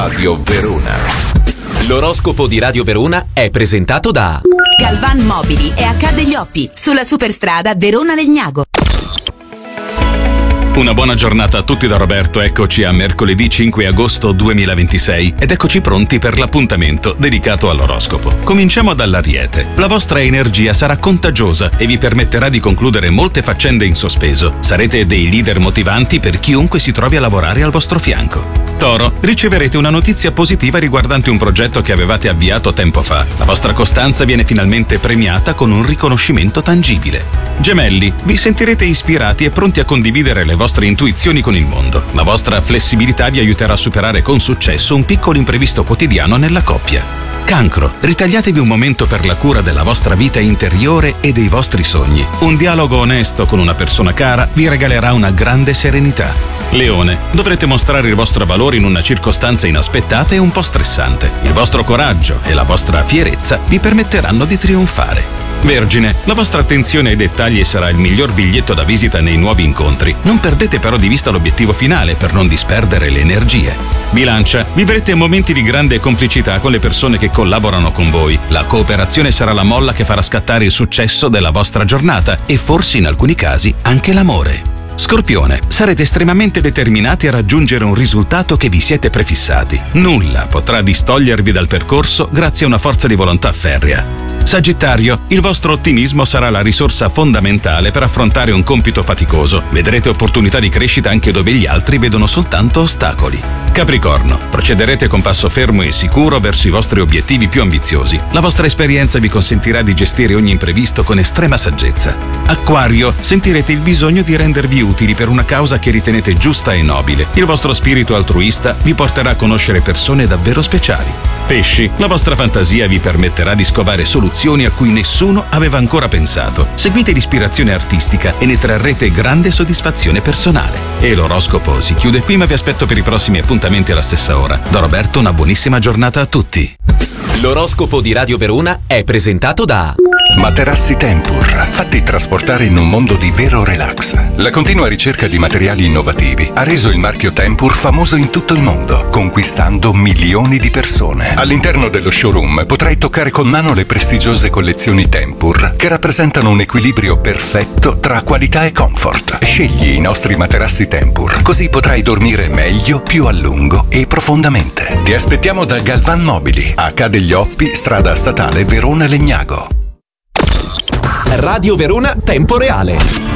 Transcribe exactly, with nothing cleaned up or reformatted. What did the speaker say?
Radio Verona. L'oroscopo di Radio Verona è presentato da Galvan Mobili e H degli Oppi, sulla superstrada Verona-Legnago. Una buona giornata a tutti da Roberto, eccoci a mercoledì cinque agosto duemilaventisei ed eccoci pronti per l'appuntamento dedicato all'oroscopo. Cominciamo dall'Ariete. La vostra energia sarà contagiosa e vi permetterà di concludere molte faccende in sospeso. Sarete dei leader motivanti per chiunque si trovi a lavorare al vostro fianco. Toro, riceverete una notizia positiva riguardante un progetto che avevate avviato tempo fa. La vostra costanza viene finalmente premiata con un riconoscimento tangibile. Gemelli, vi sentirete ispirati e pronti a condividere le vostre intuizioni con il mondo. La vostra flessibilità vi aiuterà a superare con successo un piccolo imprevisto quotidiano nella coppia. Cancro, ritagliatevi un momento per la cura della vostra vita interiore e dei vostri sogni. Un dialogo onesto con una persona cara vi regalerà una grande serenità. Leone, dovrete mostrare il vostro valore in una circostanza inaspettata e un po' stressante. Il vostro coraggio e la vostra fierezza vi permetteranno di trionfare. Vergine, la vostra attenzione ai dettagli sarà il miglior biglietto da visita nei nuovi incontri. Non perdete però di vista l'obiettivo finale per non disperdere le energie. Bilancia, vivrete momenti di grande complicità con le persone che collaborano con voi. La cooperazione sarà la molla che farà scattare il successo della vostra giornata e forse in alcuni casi anche l'amore. Scorpione, sarete estremamente determinati a raggiungere un risultato che vi siete prefissati. Nulla potrà distogliervi dal percorso grazie a una forza di volontà ferrea. Sagittario, il vostro ottimismo sarà la risorsa fondamentale per affrontare un compito faticoso. Vedrete opportunità di crescita anche dove gli altri vedono soltanto ostacoli. Capricorno, procederete con passo fermo e sicuro verso i vostri obiettivi più ambiziosi. La vostra esperienza vi consentirà di gestire ogni imprevisto con estrema saggezza. Acquario, sentirete il bisogno di rendervi utili per una causa che ritenete giusta e nobile. Il vostro spirito altruista vi porterà a conoscere persone davvero speciali. Pesci, la vostra fantasia vi permetterà di scovare soluzioni a cui nessuno aveva ancora pensato. Seguite l'ispirazione artistica e ne trarrete grande soddisfazione personale. E l'oroscopo si chiude qui, ma vi aspetto per i prossimi appuntamenti alla stessa ora. Da Roberto una buonissima giornata a tutti. L'oroscopo di Radio Verona è presentato da Materassi Tempur, fatti trasportare in un mondo di vero relax. La continua ricerca di materiali innovativi ha reso il marchio Tempur famoso in tutto il mondo, conquistando milioni di persone. All'interno dello showroom potrai toccare con mano le prestigiose collezioni Tempur, che rappresentano un equilibrio perfetto tra qualità e comfort. Scegli i nostri materassi Tempur, così potrai dormire meglio, più a lungo e profondamente. Ti aspettiamo da Galvan Mobili, H degli Oppi, strada statale Verona-Legnago. Radio Verona Tempo Reale.